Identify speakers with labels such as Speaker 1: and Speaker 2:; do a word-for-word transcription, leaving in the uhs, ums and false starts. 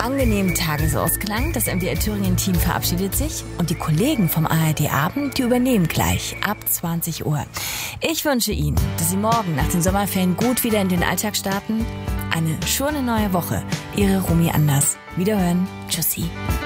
Speaker 1: angenehmen Tagesausklang. Das M D R Thüringen-Team verabschiedet sich und die Kollegen vom A R D Abend, die übernehmen gleich ab zwanzig Uhr. Ich wünsche Ihnen, dass Sie morgen nach den Sommerferien gut wieder in den Alltag starten. Eine schöne neue Woche. Ihre Romy Anders. Wiederhören. Tschüssi.